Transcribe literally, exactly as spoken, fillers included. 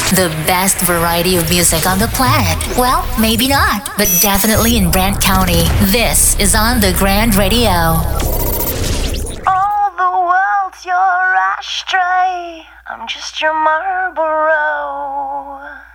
The best variety of music on the planet. Well, maybe not, but definitely in Brant County. This is On The Grand Radio. All the world's your ashtray. I'm just your Marlboro.